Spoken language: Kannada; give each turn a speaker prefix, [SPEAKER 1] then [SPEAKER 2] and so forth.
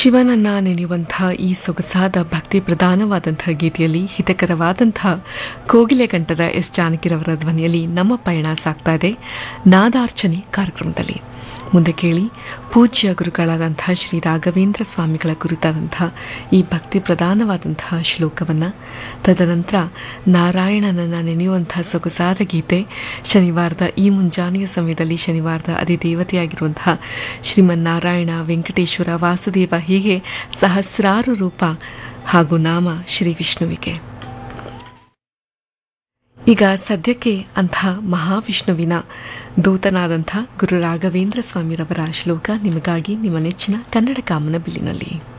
[SPEAKER 1] ಶಿವನನ್ನ ನೆನೆಯುವಂಥ ಈ ಸೊಗಸಾದ ಭಕ್ತಿ ಪ್ರಧಾನವಾದಂಥ ಗೀತೆಯಲ್ಲಿ ಹಿತಕರವಾದಂಥ ಕೋಗಿಲೆ ಕಂಠದ ಎಸ್ ಜಾನಕಿರವರ ಧ್ವನಿಯಲ್ಲಿ ನಮ್ಮ ಪಯಣ ಸಾಗ್ತಾ ಇದೆ ನಾದಾರ್ಚನೆ ಕಾರ್ಯಕ್ರಮದಲ್ಲಿ. ಮುಂದೆ ಕೇಳಿ ಪೂಜ್ಯ ಗುರುಗಳಾದಂಥ ಶ್ರೀ ರಾಘವೇಂದ್ರ ಸ್ವಾಮಿಗಳ ಕುರಿತಾದಂಥ ಈ ಭಕ್ತಿ ಪ್ರಧಾನವಾದಂತಹ ಶ್ಲೋಕವನ್ನು. ತದನಂತರ ನಾರಾಯಣನನ್ನು ನೆನೆಯುವಂಥ ಸೊಗಸಾದ ಗೀತೆ. ಶನಿವಾರದ ಈ ಮುಂಜಾನೆಯ ಸಮಯದಲ್ಲಿ ಶನಿವಾರದ ಅಧಿದೇವತೆಯಾಗಿರುವಂತಹ ಶ್ರೀಮನ್ನಾರಾಯಣ, ವೆಂಕಟೇಶ್ವರ, ವಾಸುದೇವ ಹೀಗೆ ಸಹಸ್ರಾರು ರೂಪ ಹಾಗೂ ನಾಮ ಶ್ರೀ ವಿಷ್ಣುವಿಗೆ. ಈಗ ಸದ್ಯಕ್ಕೆ ಅಂಥ ಮಹಾವಿಷ್ಣುವಿನ ದೂತನಾದಂಥ ಗುರು ರಾಘವೇಂದ್ರ ಸ್ವಾಮಿರವರ ಶ್ಲೋಕ ನಿಮಗಾಗಿ ನಿಮ್ಮ ನೆಚ್ಚಿನ ಕನ್ನಡ ಕಾಮನ ಬಿಲ್ಲಿನಲ್ಲಿ.